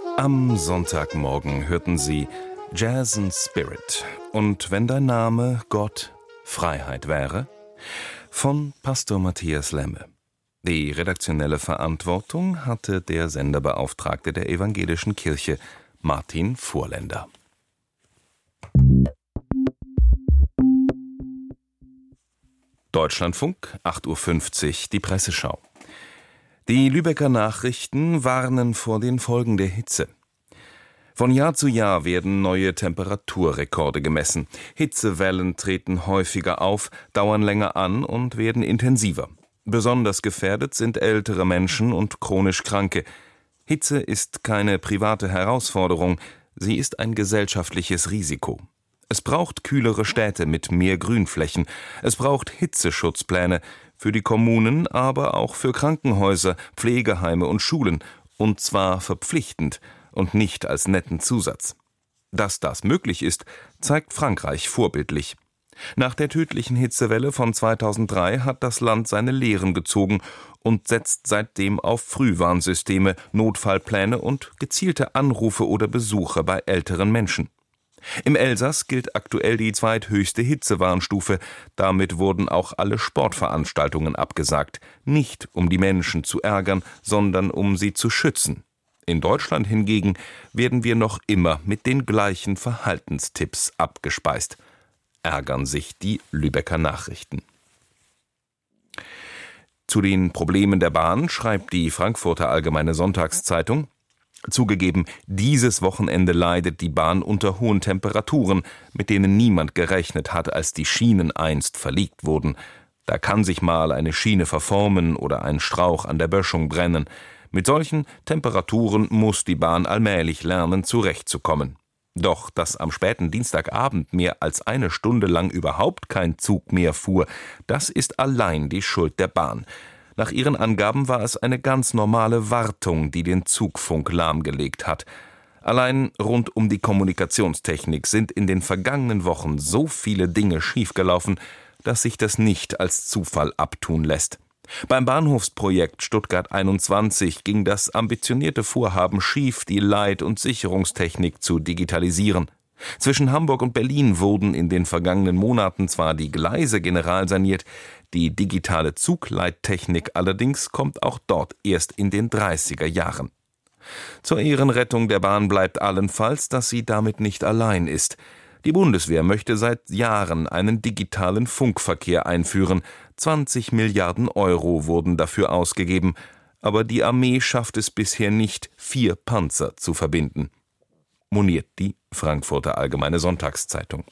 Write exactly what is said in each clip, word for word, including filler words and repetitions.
Am Sonntagmorgen hörten Sie Jazz Spirit und wenn dein Name Gott Freiheit wäre von Pastor Matthias Lemme. Die redaktionelle Verantwortung hatte der Senderbeauftragte der Evangelischen Kirche, Martin Vorländer. Deutschlandfunk, acht Uhr fünfzig, die Presseschau. Die Lübecker Nachrichten warnen vor den Folgen der Hitze. Von Jahr zu Jahr werden neue Temperaturrekorde gemessen. Hitzewellen treten häufiger auf, dauern länger an und werden intensiver. Besonders gefährdet sind ältere Menschen und chronisch Kranke. Hitze ist keine private Herausforderung, sie ist ein gesellschaftliches Risiko. Es braucht kühlere Städte mit mehr Grünflächen. Es braucht Hitzeschutzpläne für die Kommunen, aber auch für Krankenhäuser, Pflegeheime und Schulen. Und zwar verpflichtend und nicht als netten Zusatz. Dass das möglich ist, zeigt Frankreich vorbildlich. Nach der tödlichen Hitzewelle von zweitausenddrei hat das Land seine Lehren gezogen und setzt seitdem auf Frühwarnsysteme, Notfallpläne und gezielte Anrufe oder Besuche bei älteren Menschen. Im Elsass gilt aktuell die zweithöchste Hitzewarnstufe. Damit wurden auch alle Sportveranstaltungen abgesagt. Nicht um die Menschen zu ärgern, sondern um sie zu schützen. In Deutschland hingegen werden wir noch immer mit den gleichen Verhaltenstipps abgespeist. Ärgern sich die Lübecker Nachrichten. Zu den Problemen der Bahn schreibt die Frankfurter Allgemeine Sonntagszeitung: Zugegeben, dieses Wochenende leidet die Bahn unter hohen Temperaturen, mit denen niemand gerechnet hat, als die Schienen einst verlegt wurden. Da kann sich mal eine Schiene verformen oder ein Strauch an der Böschung brennen. Mit solchen Temperaturen muss die Bahn allmählich lernen, zurechtzukommen. Doch dass am späten Dienstagabend mehr als eine Stunde lang überhaupt kein Zug mehr fuhr, das ist allein die Schuld der Bahn. Nach ihren Angaben war es eine ganz normale Wartung, die den Zugfunk lahmgelegt hat. Allein rund um die Kommunikationstechnik sind in den vergangenen Wochen so viele Dinge schiefgelaufen, dass sich das nicht als Zufall abtun lässt. Beim Bahnhofsprojekt Stuttgart einundzwanzig ging das ambitionierte Vorhaben schief, die Leit- und Sicherungstechnik zu digitalisieren. Zwischen Hamburg und Berlin wurden in den vergangenen Monaten zwar die Gleise generalsaniert, die digitale Zugleittechnik allerdings kommt auch dort erst in den dreißiger Jahren. Zur Ehrenrettung der Bahn bleibt allenfalls, dass sie damit nicht allein ist. Die Bundeswehr möchte seit Jahren einen digitalen Funkverkehr einführen. zwanzig Milliarden Euro wurden dafür ausgegeben, aber die Armee schafft es bisher nicht, vier Panzer zu verbinden. Moniert die Frankfurter Allgemeine Sonntagszeitung.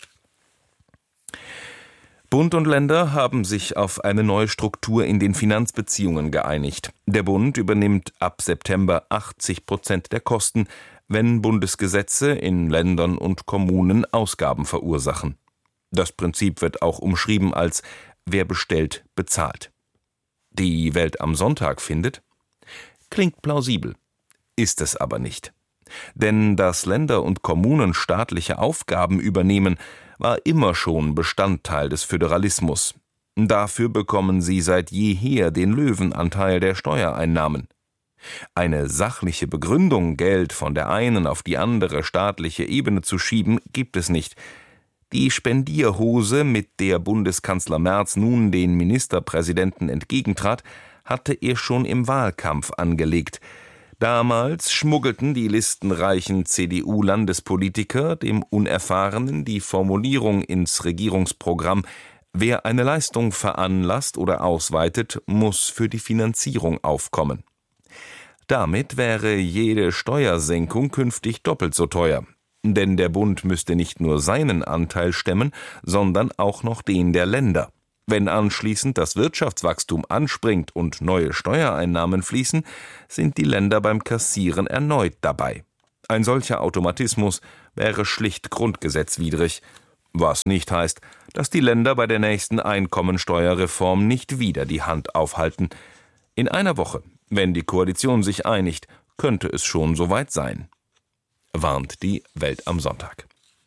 Bund und Länder haben sich auf eine neue Struktur in den Finanzbeziehungen geeinigt. Der Bund übernimmt ab September achtzig Prozent der Kosten, wenn Bundesgesetze in Ländern und Kommunen Ausgaben verursachen. Das Prinzip wird auch umschrieben als »Wer bestellt, bezahlt«. Die Welt am Sonntag findet: Klingt plausibel, ist es aber nicht. Denn dass Länder und Kommunen staatliche Aufgaben übernehmen, war immer schon Bestandteil des Föderalismus. Dafür bekommen sie seit jeher den Löwenanteil der Steuereinnahmen. Eine sachliche Begründung, Geld von der einen auf die andere staatliche Ebene zu schieben, gibt es nicht. Die Spendierhose, mit der Bundeskanzler Merz nun den Ministerpräsidenten entgegentrat, hatte er schon im Wahlkampf angelegt. Damals schmuggelten die listenreichen C D U-Landespolitiker dem Unerfahrenen die Formulierung ins Regierungsprogramm: Wer eine Leistung veranlasst oder ausweitet, muss für die Finanzierung aufkommen. Damit wäre jede Steuersenkung künftig doppelt so teuer. Denn der Bund müsste nicht nur seinen Anteil stemmen, sondern auch noch den der Länder. Wenn anschließend das Wirtschaftswachstum anspringt und neue Steuereinnahmen fließen, sind die Länder beim Kassieren erneut dabei. Ein solcher Automatismus wäre schlicht grundgesetzwidrig, was nicht heißt, dass die Länder bei der nächsten Einkommensteuerreform nicht wieder die Hand aufhalten. In einer Woche, wenn die Koalition sich einigt, könnte es schon soweit sein, warnt die Welt am Sonntag.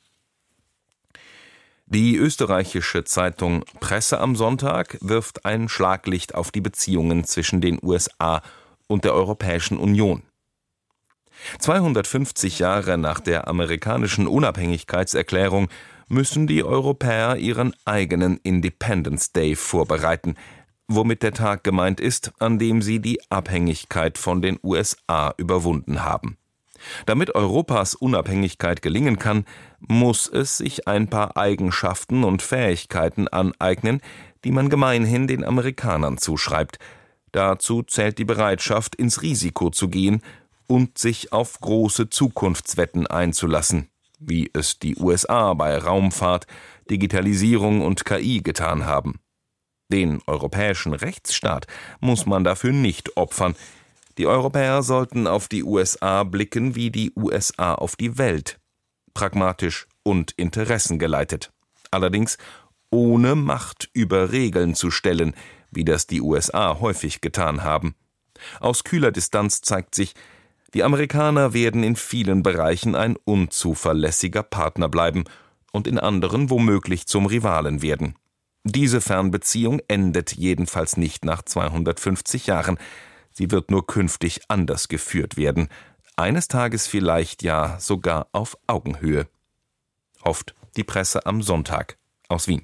Die österreichische Zeitung Presse am Sonntag wirft ein Schlaglicht auf die Beziehungen zwischen den U S A und der Europäischen Union. zweihundertfünfzig Jahre nach der amerikanischen Unabhängigkeitserklärung müssen die Europäer ihren eigenen Independence Day vorbereiten, womit der Tag gemeint ist, an dem sie die Abhängigkeit von den U S A überwunden haben. Damit Europas Unabhängigkeit gelingen kann, muss es sich ein paar Eigenschaften und Fähigkeiten aneignen, die man gemeinhin den Amerikanern zuschreibt. Dazu zählt die Bereitschaft, ins Risiko zu gehen und sich auf große Zukunftswetten einzulassen, wie es die U S A bei Raumfahrt, Digitalisierung und K I getan haben. Den europäischen Rechtsstaat muss man dafür nicht opfern. Die Europäer sollten auf die U S A blicken wie die U S A auf die Welt, pragmatisch und interessengeleitet. Allerdings ohne Macht über Regeln zu stellen, wie das die U S A häufig getan haben. Aus kühler Distanz zeigt sich, die Amerikaner werden in vielen Bereichen ein unzuverlässiger Partner bleiben und in anderen womöglich zum Rivalen werden. Diese Fernbeziehung endet jedenfalls nicht nach zweihundertfünfzig Jahren. Sie wird nur künftig anders geführt werden. Eines Tages vielleicht ja sogar auf Augenhöhe. Hofft die Presse am Sonntag aus Wien.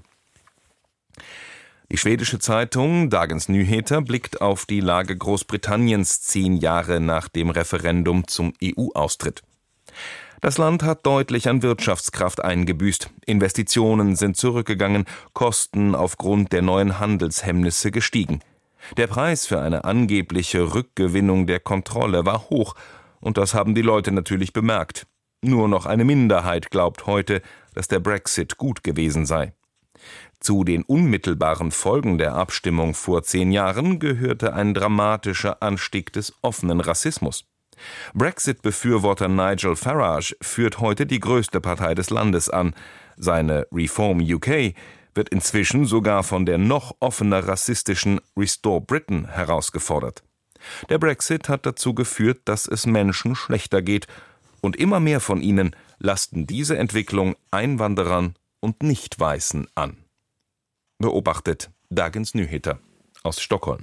Die schwedische Zeitung Dagens Nyheter blickt auf die Lage Großbritanniens zehn Jahre nach dem Referendum zum E U-Austritt. Das Land hat deutlich an Wirtschaftskraft eingebüßt. Investitionen sind zurückgegangen, Kosten aufgrund der neuen Handelshemmnisse gestiegen. Der Preis für eine angebliche Rückgewinnung der Kontrolle war hoch, und das haben die Leute natürlich bemerkt. Nur noch eine Minderheit glaubt heute, dass der Brexit gut gewesen sei. Zu den unmittelbaren Folgen der Abstimmung vor zehn Jahren gehörte ein dramatischer Anstieg des offenen Rassismus. Brexit-Befürworter Nigel Farage führt heute die größte Partei des Landes an. Seine Reform U K wird inzwischen sogar von der noch offener rassistischen Restore Britain herausgefordert. Der Brexit hat dazu geführt, dass es Menschen schlechter geht, und immer mehr von ihnen lasten diese Entwicklung Einwanderern und Nicht-Weißen an. Beobachtet Dagens Nyheter aus Stockholm.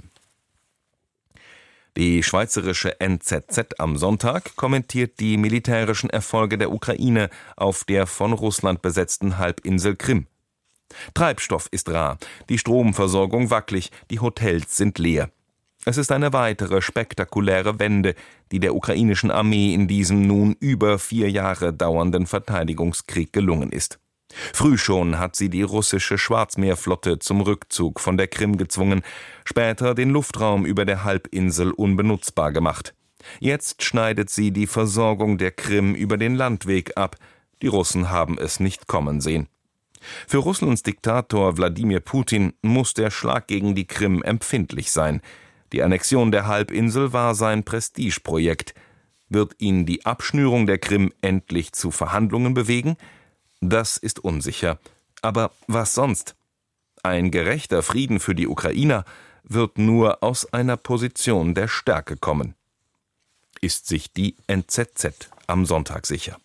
Die schweizerische N Z Z am Sonntag kommentiert die militärischen Erfolge der Ukraine auf der von Russland besetzten Halbinsel Krim. Treibstoff ist rar, die Stromversorgung wackelig, die Hotels sind leer. Es ist eine weitere spektakuläre Wende, die der ukrainischen Armee in diesem nun über vier Jahre dauernden Verteidigungskrieg gelungen ist. Früh schon hat sie die russische Schwarzmeerflotte zum Rückzug von der Krim gezwungen, später den Luftraum über der Halbinsel unbenutzbar gemacht. Jetzt schneidet sie die Versorgung der Krim über den Landweg ab. Die Russen haben es nicht kommen sehen. Für Russlands Diktator Wladimir Putin muss der Schlag gegen die Krim empfindlich sein. Die Annexion der Halbinsel war sein Prestigeprojekt. Wird ihn die Abschnürung der Krim endlich zu Verhandlungen bewegen? Das ist unsicher. Aber was sonst? Ein gerechter Frieden für die Ukrainer wird nur aus einer Position der Stärke kommen. Ist sich die N Z Z am Sonntag sicher.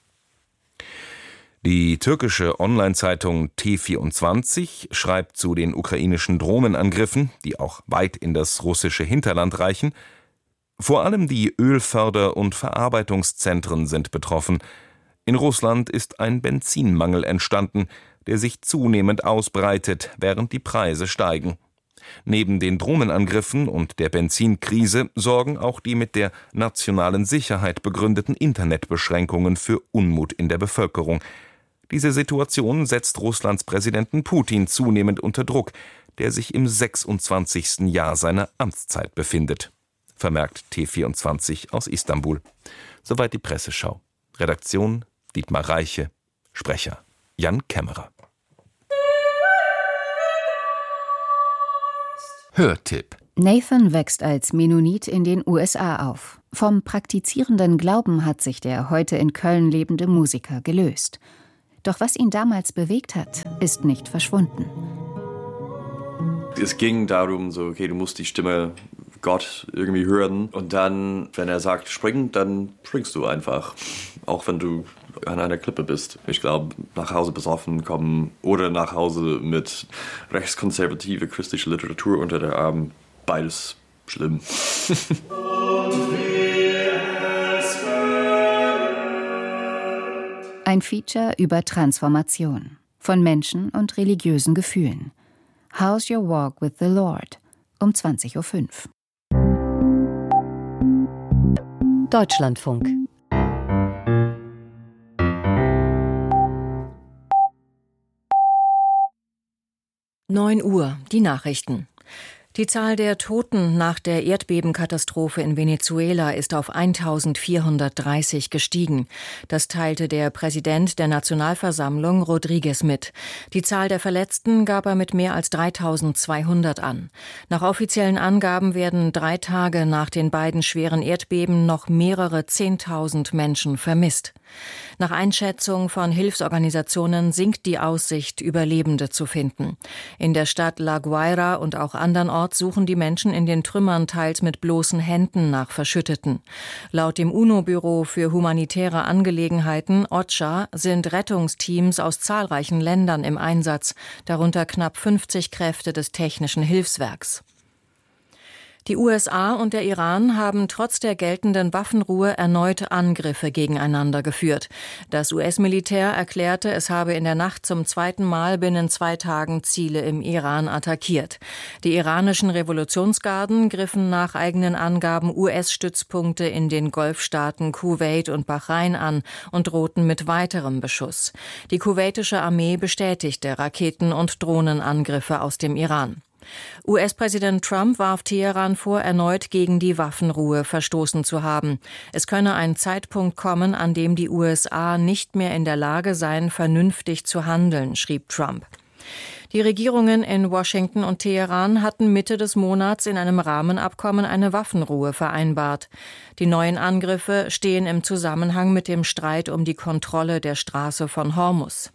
Die türkische Online-Zeitung T vierundzwanzig schreibt zu den ukrainischen Drohnenangriffen, die auch weit in das russische Hinterland reichen: Vor allem die Ölförder- und Verarbeitungszentren sind betroffen. In Russland ist ein Benzinmangel entstanden, der sich zunehmend ausbreitet, während die Preise steigen. Neben den Drohnenangriffen und der Benzinkrise sorgen auch die mit der nationalen Sicherheit begründeten Internetbeschränkungen für Unmut in der Bevölkerung. Diese Situation setzt Russlands Präsidenten Putin zunehmend unter Druck, der sich im sechsundzwanzigsten Jahr seiner Amtszeit befindet, vermerkt T vierundzwanzig aus Istanbul. Soweit die Presseschau. Redaktion Dietmar Reiche, Sprecher Jan Kämmerer. Hörtipp: Nathan wächst als Mennonit in den U S A auf. Vom praktizierenden Glauben hat sich der heute in Köln lebende Musiker gelöst. Doch was ihn damals bewegt hat, ist nicht verschwunden. Es ging darum, so, okay, du musst die Stimme Gott irgendwie hören. Und dann, wenn er sagt, spring, dann springst du einfach. Auch wenn du an einer Klippe bist. Ich glaube, nach Hause besoffen kommen oder nach Hause mit rechtskonservative christliche Literatur unter der Arm, beides schlimm. Und wie es Ein Feature über Transformation von Menschen und religiösen Gefühlen. How's Your Walk with the Lord? Um zwanzig Uhr fünf. Deutschlandfunk. neun Uhr, die Nachrichten. Die Zahl der Toten nach der Erdbebenkatastrophe in Venezuela ist auf eintausendvierhundertdreißig gestiegen. Das teilte der Präsident der Nationalversammlung Rodriguez mit. Die Zahl der Verletzten gab er mit mehr als dreitausendzweihundert an. Nach offiziellen Angaben werden drei Tage nach den beiden schweren Erdbeben noch mehrere Zehntausend Menschen vermisst. Nach Einschätzung von Hilfsorganisationen sinkt die Aussicht, Überlebende zu finden. In der Stadt La Guaira und auch andernorts suchen die Menschen in den Trümmern teils mit bloßen Händen nach Verschütteten. Laut dem UNO-Büro für humanitäre Angelegenheiten OCHA sind Rettungsteams aus zahlreichen Ländern im Einsatz, darunter knapp fünfzig Kräfte des Technischen Hilfswerks. Die U S A und der Iran haben trotz der geltenden Waffenruhe erneut Angriffe gegeneinander geführt. Das U S-Militär erklärte, es habe in der Nacht zum zweiten Mal binnen zwei Tagen Ziele im Iran attackiert. Die iranischen Revolutionsgarden griffen nach eigenen Angaben U S-Stützpunkte in den Golfstaaten Kuwait und Bahrain an und drohten mit weiterem Beschuss. Die kuwaitische Armee bestätigte Raketen- und Drohnenangriffe aus dem Iran. U S-Präsident Trump warf Teheran vor, erneut gegen die Waffenruhe verstoßen zu haben. Es könne ein Zeitpunkt kommen, an dem die U S A nicht mehr in der Lage seien, vernünftig zu handeln, schrieb Trump. Die Regierungen in Washington und Teheran hatten Mitte des Monats in einem Rahmenabkommen eine Waffenruhe vereinbart. Die neuen Angriffe stehen im Zusammenhang mit dem Streit um die Kontrolle der Straße von Hormuz.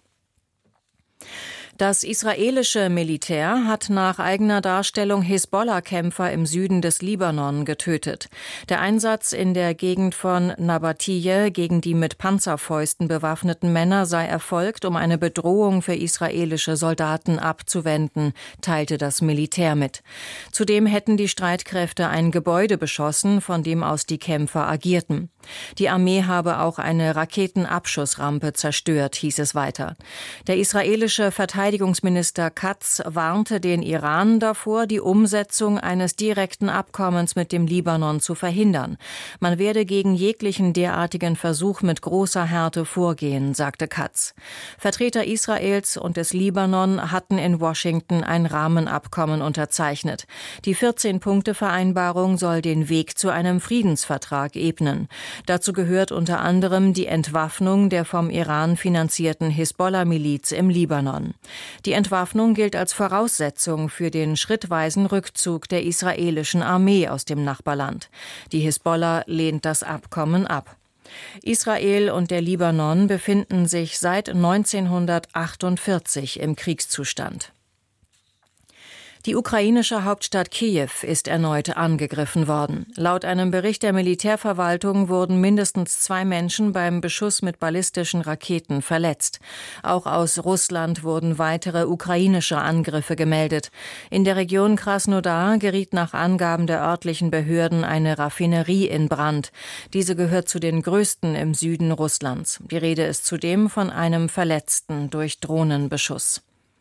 Das israelische Militär hat nach eigener Darstellung Hisbollah-Kämpfer im Süden des Libanon getötet. Der Einsatz in der Gegend von Nabatiyeh gegen die mit Panzerfäusten bewaffneten Männer sei erfolgt, um eine Bedrohung für israelische Soldaten abzuwenden, teilte das Militär mit. Zudem hätten die Streitkräfte ein Gebäude beschossen, von dem aus die Kämpfer agierten. Die Armee habe auch eine Raketenabschussrampe zerstört, hieß es weiter. Der israelische Verteidigungsminister Katz warnte den Iran davor, die Umsetzung eines direkten Abkommens mit dem Libanon zu verhindern. Man werde gegen jeglichen derartigen Versuch mit großer Härte vorgehen, sagte Katz. Vertreter Israels und des Libanon hatten in Washington ein Rahmenabkommen unterzeichnet. Die vierzehn-Punkte-Vereinbarung soll den Weg zu einem Friedensvertrag ebnen. Dazu gehört unter anderem die Entwaffnung der vom Iran finanzierten Hisbollah-Miliz im Libanon. Die Entwaffnung gilt als Voraussetzung für den schrittweisen Rückzug der israelischen Armee aus dem Nachbarland. Die Hisbollah lehnt das Abkommen ab. Israel und der Libanon befinden sich seit neunzehnhundertachtundvierzig im Kriegszustand. Die ukrainische Hauptstadt Kiew ist erneut angegriffen worden. Laut einem Bericht der Militärverwaltung wurden mindestens zwei Menschen beim Beschuss mit ballistischen Raketen verletzt. Auch aus Russland wurden weitere ukrainische Angriffe gemeldet. In der Region Krasnodar geriet nach Angaben der örtlichen Behörden eine Raffinerie in Brand. Diese gehört zu den größten im Süden Russlands. Die Rede ist zudem von einem Verletzten durch Drohnenbeschuss.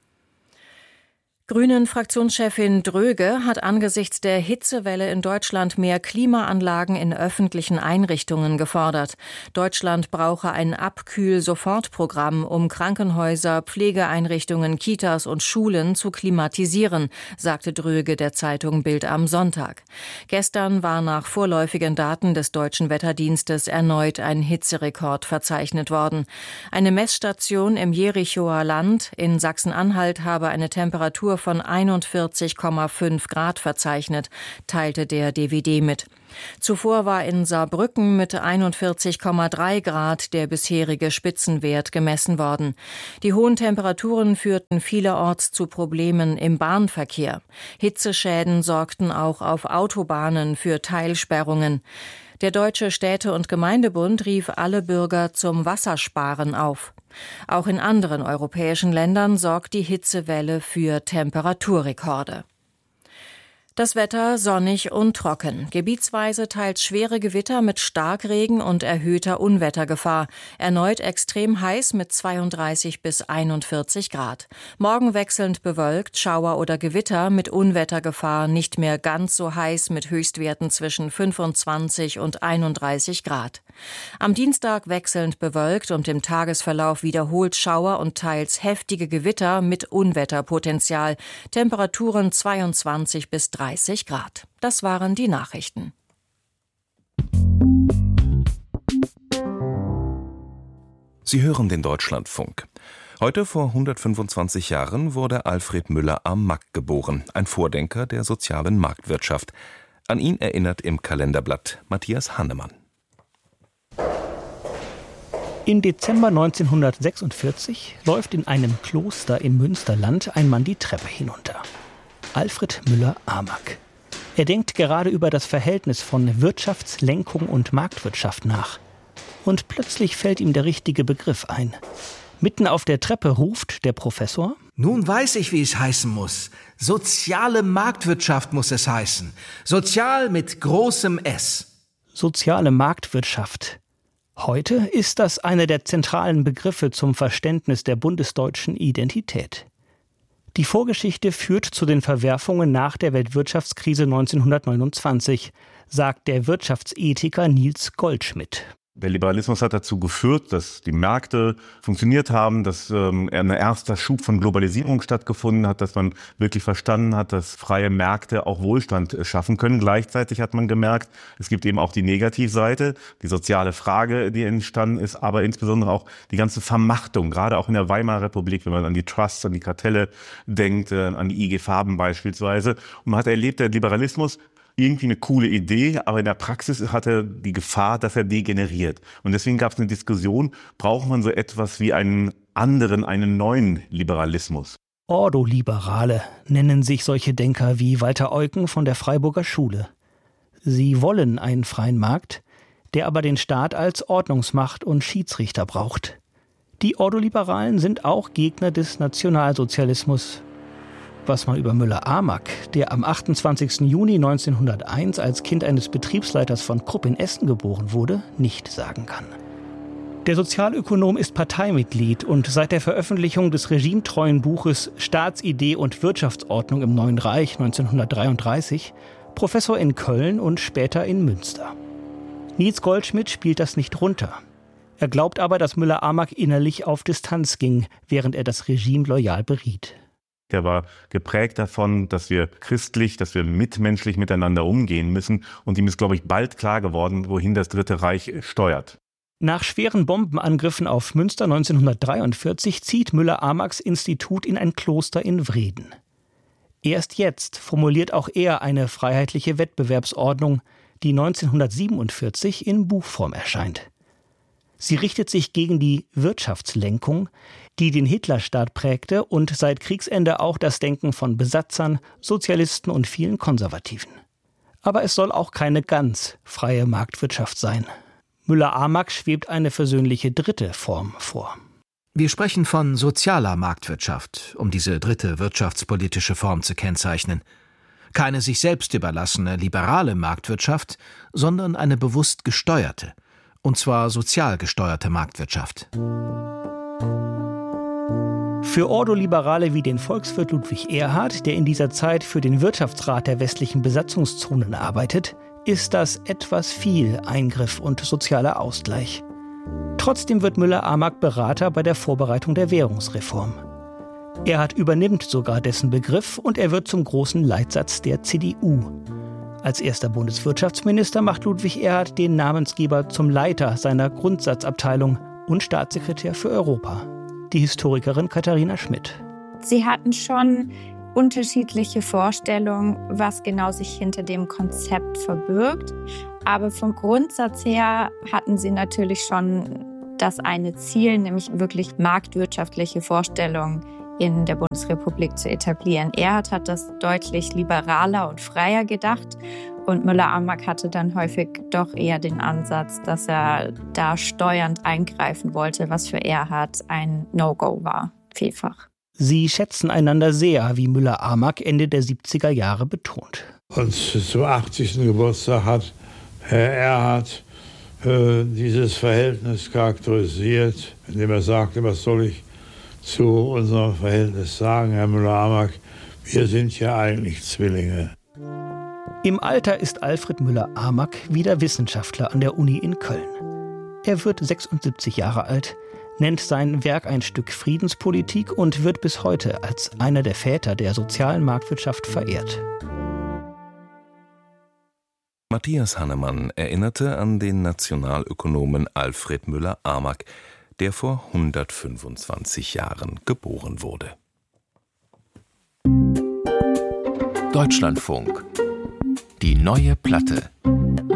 Grünen-Fraktionschefin Dröge hat angesichts der Hitzewelle in Deutschland mehr Klimaanlagen in öffentlichen Einrichtungen gefordert. Deutschland brauche ein Abkühl-Sofortprogramm, um Krankenhäuser, Pflegeeinrichtungen, Kitas und Schulen zu klimatisieren, sagte Dröge der Zeitung Bild am Sonntag. Gestern war nach vorläufigen Daten des Deutschen Wetterdienstes erneut ein Hitzerekord verzeichnet worden. Eine Messstation im Jerichoer Land in Sachsen-Anhalt habe eine Temperatur von einundvierzig Komma fünf Grad verzeichnet, teilte der D W D mit. Zuvor war in Saarbrücken mit einundvierzig Komma drei Grad der bisherige Spitzenwert gemessen worden. Die hohen Temperaturen führten vielerorts zu Problemen im Bahnverkehr. Hitzeschäden sorgten auch auf Autobahnen für Teilsperrungen. Der Deutsche Städte- und Gemeindebund rief alle Bürger zum Wassersparen auf. Auch in anderen europäischen Ländern sorgt die Hitzewelle für Temperaturrekorde. Das Wetter sonnig und trocken. Gebietsweise teils schwere Gewitter mit Starkregen und erhöhter Unwettergefahr. Erneut extrem heiß mit zweiunddreißig bis einundvierzig Grad. Morgen wechselnd bewölkt, Schauer oder Gewitter mit Unwettergefahr, nicht mehr ganz so heiß mit Höchstwerten zwischen fünfundzwanzig und einunddreißig Grad. Am Dienstag wechselnd bewölkt und im Tagesverlauf wiederholt Schauer und teils heftige Gewitter mit Unwetterpotenzial. Temperaturen zweiundzwanzig bis dreißig Grad. Das waren die Nachrichten. Sie hören den Deutschlandfunk. Heute vor hundertfünfundzwanzig Jahren wurde Alfred Müller am Mack geboren, ein Vordenker der sozialen Marktwirtschaft. An ihn erinnert im Kalenderblatt Matthias Hannemann. Im Dezember neunzehnhundertsechsundvierzig läuft in einem Kloster im Münsterland ein Mann die Treppe hinunter. Alfred Müller-Amack. Er denkt gerade über das Verhältnis von Wirtschaftslenkung und Marktwirtschaft nach. Und plötzlich fällt ihm der richtige Begriff ein. Mitten auf der Treppe ruft der Professor: Nun weiß ich, wie es heißen muss. Soziale Marktwirtschaft muss es heißen. Sozial mit großem S. Soziale Marktwirtschaft. Heute ist das einer der zentralen Begriffe zum Verständnis der bundesdeutschen Identität. Die Vorgeschichte führt zu den Verwerfungen nach der Weltwirtschaftskrise neunzehnhundertneunundzwanzig, sagt der Wirtschaftsethiker Niels Goldschmidt. Der Liberalismus hat dazu geführt, dass die Märkte funktioniert haben, dass ähm, ein erster Schub von Globalisierung stattgefunden hat, dass man wirklich verstanden hat, dass freie Märkte auch Wohlstand äh, schaffen können. Gleichzeitig hat man gemerkt, es gibt eben auch die Negativseite, die soziale Frage, die entstanden ist, aber insbesondere auch die ganze Vermachtung, gerade auch in der Weimarer Republik, wenn man an die Trusts, an die Kartelle denkt, äh, an die I G Farben beispielsweise. Und man hat erlebt, der Liberalismus, irgendwie eine coole Idee, aber in der Praxis hat er die Gefahr, dass er degeneriert. Und deswegen gab es eine Diskussion, braucht man so etwas wie einen anderen, einen neuen Liberalismus? Ordoliberale nennen sich solche Denker wie Walter Eucken von der Freiburger Schule. Sie wollen einen freien Markt, der aber den Staat als Ordnungsmacht und Schiedsrichter braucht. Die Ordoliberalen sind auch Gegner des Nationalsozialismus. Was man über Müller-Amack, der am achtundzwanzigsten Juni neunzehnhunderteins als Kind eines Betriebsleiters von Krupp in Essen geboren wurde, nicht sagen kann. Der Sozialökonom ist Parteimitglied und seit der Veröffentlichung des regimetreuen Buches Staatsidee und Wirtschaftsordnung im Neuen Reich neunzehnhundertdreiunddreißig Professor in Köln und später in Münster. Niels Goldschmidt spielt das nicht runter. Er glaubt aber, dass Müller-Amack innerlich auf Distanz ging, während er das Regime loyal beriet. Der war geprägt davon, dass wir christlich, dass wir mitmenschlich miteinander umgehen müssen. Und ihm ist, glaube ich, bald klar geworden, wohin das Dritte Reich steuert. Nach schweren Bombenangriffen auf Münster neunzehnhundertdreiundvierzig zieht Müller-Amacks Institut in ein Kloster in Vreden. Erst jetzt formuliert auch er eine freiheitliche Wettbewerbsordnung, die neunzehnhundertsiebenundvierzig in Buchform erscheint. Sie richtet sich gegen die Wirtschaftslenkung, die den Hitlerstaat prägte und seit Kriegsende auch das Denken von Besatzern, Sozialisten und vielen Konservativen. Aber es soll auch keine ganz freie Marktwirtschaft sein. Müller-Amack schwebt eine versöhnliche dritte Form vor. Wir sprechen von sozialer Marktwirtschaft, um diese dritte wirtschaftspolitische Form zu kennzeichnen. Keine sich selbst überlassene liberale Marktwirtschaft, sondern eine bewusst gesteuerte. Und zwar sozial gesteuerte Marktwirtschaft. Für Ordoliberale wie den Volkswirt Ludwig Erhard, der in dieser Zeit für den Wirtschaftsrat der westlichen Besatzungszonen arbeitet, ist das etwas viel Eingriff und sozialer Ausgleich. Trotzdem wird Müller-Amack Berater bei der Vorbereitung der Währungsreform. Erhard übernimmt sogar dessen Begriff und er wird zum großen Leitsatz der C D U. Als erster Bundeswirtschaftsminister macht Ludwig Erhard den Namensgeber zum Leiter seiner Grundsatzabteilung und Staatssekretär für Europa, die Historikerin Katharina Schmidt. Sie hatten schon unterschiedliche Vorstellungen, was genau sich hinter dem Konzept verbirgt. Aber vom Grundsatz her hatten sie natürlich schon das eine Ziel, nämlich wirklich marktwirtschaftliche Vorstellungen in der Bundesrepublik zu etablieren. Erhard hat das deutlich liberaler und freier gedacht und Müller-Amack hatte dann häufig doch eher den Ansatz, dass er da steuernd eingreifen wollte, was für Erhard ein No-Go war, vielfach. Sie schätzen einander sehr, wie Müller-Amack Ende der siebziger Jahre betont. Und zum achtzigsten Geburtstag hat Herr Erhard äh, dieses Verhältnis charakterisiert, indem er sagte, was soll ich zu unserem Verhältnis sagen, Herr Müller-Amack, wir sind ja eigentlich Zwillinge. Im Alter ist Alfred Müller-Amack wieder Wissenschaftler an der Uni in Köln. Er wird sechsundsiebzig Jahre alt, nennt sein Werk ein Stück Friedenspolitik und wird bis heute als einer der Väter der sozialen Marktwirtschaft verehrt. Matthias Hannemann erinnerte an den Nationalökonomen Alfred Müller-Amack, der vor hundertfünfundzwanzig Jahren geboren wurde. Deutschlandfunk. Die neue Platte.